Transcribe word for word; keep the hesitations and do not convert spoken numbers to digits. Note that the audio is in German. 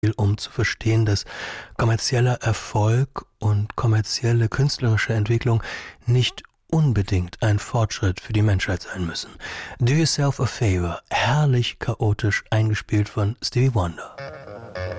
um zu verstehen, dass kommerzieller Erfolg und kommerzielle künstlerische Entwicklung nicht unbedingt ein Fortschritt für die Menschheit sein müssen. Do Yourself a Favor, herrlich chaotisch eingespielt von Stevie Wonder.